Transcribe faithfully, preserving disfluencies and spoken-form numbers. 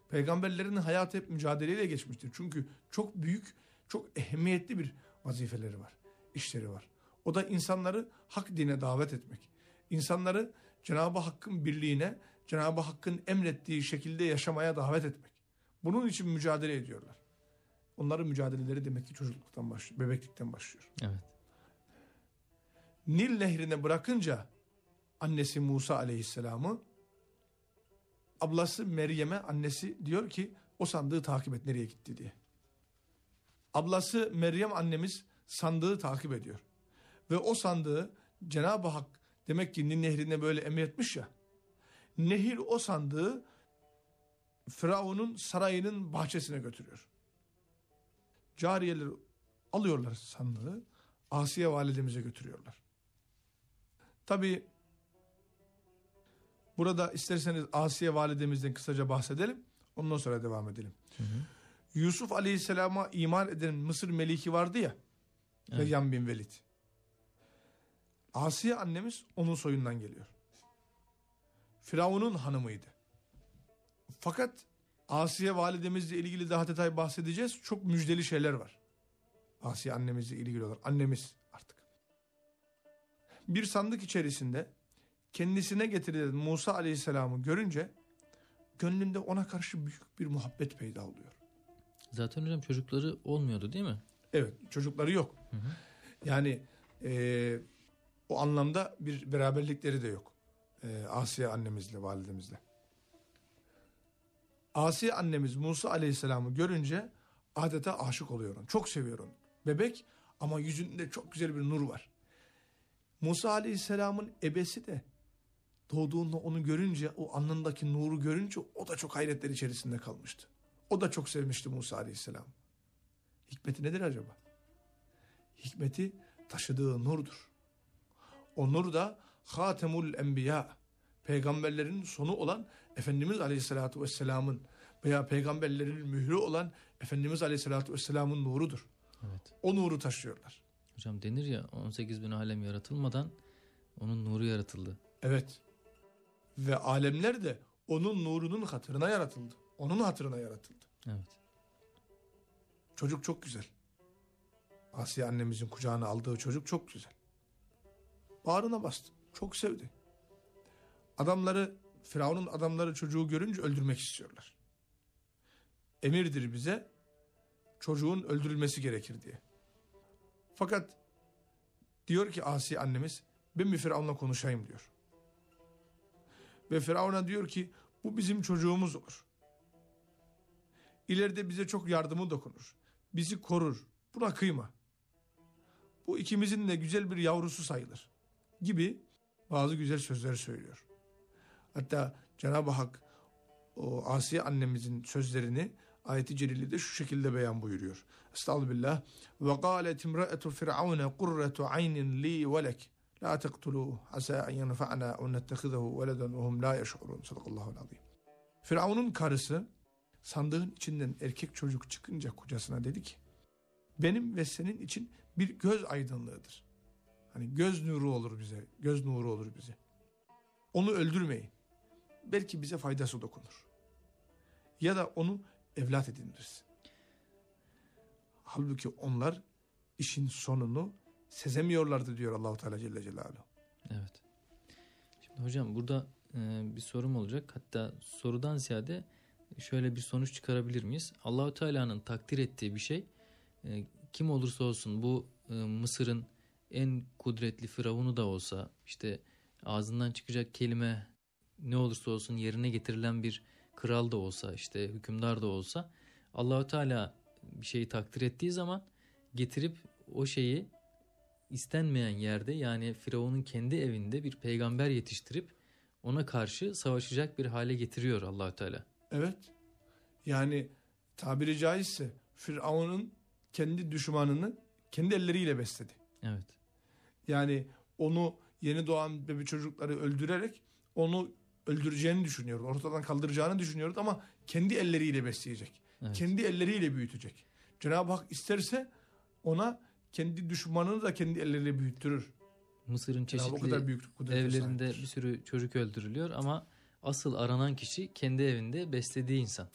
Peygamberlerin hayatı hep mücadeleyle geçmiştir. Çünkü çok büyük, çok ehemmiyetli bir vazifeleri var, işleri var. O da insanları hak dine davet etmek. İnsanları Cenab-ı Hakk'ın birliğine, Cenab-ı Hakk'ın emrettiği şekilde yaşamaya davet etmek. Bunun için mücadele ediyorlar. Onların mücadeleleri demek ki çocukluktan başlıyor, bebeklikten başlıyor. Evet. Nil nehrine bırakınca annesi Musa aleyhisselamı, ablası Meryem'e annesi diyor ki o sandığı takip et nereye gitti diye. Ablası Meryem annemiz sandığı takip ediyor. Ve o sandığı Cenab-ı Hak demek ki Nil nehrine böyle emretmiş ya. Nehir o sandığı Firavun'un sarayının bahçesine götürüyor. Cariyeler alıyorlar sandığı, Asiye validemize götürüyorlar. Tabi burada isterseniz Asiye validemizden kısaca bahsedelim. Ondan sonra devam edelim. Hı hı. Yusuf aleyhisselama iman eden Mısır meliki vardı ya. Evet. Reyyan bin Velid. Asiye annemiz onun soyundan geliyor. Firavun'un hanımıydı. Fakat Asiye validemizle ilgili daha detay bahsedeceğiz. Çok müjdeli şeyler var. Asiye annemizle ilgili olarak. Annemiz artık. Bir sandık içerisinde kendisine getirilen Musa aleyhisselamı görünce gönlünde ona karşı büyük bir muhabbet peyda oluyor. Zaten hocam çocukları olmuyordu değil mi? Evet, çocukları yok. Hı hı. Yani e, o anlamda bir beraberlikleri de yok. E, Asiye annemizle, validemizle. Asiye annemiz Musa aleyhisselamı görünce adeta aşık oluyor onu. Çok seviyor onu. Bebek ama yüzünde çok güzel bir nur var. Musa aleyhisselamın ebesi de doğduğunda onu görünce, o alnındaki nuru görünce o da çok hayretler içerisinde kalmıştı. O da çok sevmişti Musa aleyhisselam. Hikmeti nedir acaba? Hikmeti taşıdığı nurdur. O nur da Hatemul Enbiya, peygamberlerin sonu olan Efendimiz Aleyhisselatü Vesselam'ın veya peygamberlerin mührü olan Efendimiz Aleyhisselatü Vesselam'ın nurudur. Evet. O nuru taşıyorlar. Hocam denir ya on sekiz bin alem yaratılmadan onun nuru yaratıldı. Evet. Ve alemler de onun nurunun hatırına yaratıldı. Onun hatırına yaratıldı. Evet. Çocuk çok güzel. Asiye annemizin kucağına aldığı çocuk çok güzel. Bağrına bastı. Çok sevdi. Adamları, Firavun'un adamları çocuğu görünce öldürmek istiyorlar. Emirdir bize çocuğun öldürülmesi gerekir diye. Fakat diyor ki Asiye annemiz, ben bir Firavun'la konuşayım diyor. Ve Firavun'a diyor ki bu bizim çocuğumuz olur. İleride bize çok yardımı dokunur. Bizi korur. Buna kıyma. Bu ikimizin de güzel bir yavrusu sayılır. Gibi bazı güzel sözler söylüyor. Hatta Cenab-ı Hak o Asiye annemizin sözlerini ayet-i celilede şu şekilde beyan buyuruyor. Estağfirullah. Ve qalet imra'atu firavun qurratu aynin li ve lek la taqtuluhu asa en yenfa'na ve nettehizehu veleden ve hum la yeş'urun. Sadakallahu azim. Firavun'un karısı sandığın içinden erkek çocuk çıkınca kocasına dedi ki benim ve senin için bir göz aydınlığıdır. Hani göz nuru olur bize, göz nuru olur bize. Onu öldürmeyin. Belki bize faydası dokunur. Ya da onu evlat ediniriz. Halbuki onlar işin sonunu sezemiyorlardı diyor Allah-u Teala Celle Celaluhu. Evet. Şimdi hocam burada e, bir sorum olacak. Hatta sorudan ziyade şöyle bir sonuç çıkarabilir miyiz? Allah-u Teala'nın takdir ettiği bir şey e, kim olursa olsun bu e, Mısır'ın en kudretli firavunu da olsa işte ağzından çıkacak kelime ne olursa olsun yerine getirilen bir kral da olsa işte hükümdar da olsa Allah-u Teala bir şeyi takdir ettiği zaman getirip o şeyi istenmeyen yerde yani Firavun'un kendi evinde bir peygamber yetiştirip ona karşı savaşacak bir hale getiriyor Allah-u Teala. Evet. Yani tabiri caizse Firavun'un kendi düşmanını kendi elleriyle besledi. Evet. Yani onu yeni doğan bebe çocukları öldürerek onu öldüreceğini düşünüyordu. Ortadan kaldıracağını düşünüyordu ama kendi elleriyle besleyecek. Evet. Kendi elleriyle büyütecek. Cenab-ı Hak isterse ona kendi düşmanını da kendi elleriyle büyüttürür. Mısır'ın çeşitli evlerinde bir sürü çocuk öldürülüyor ama asıl aranan kişi kendi evinde beslediği insan.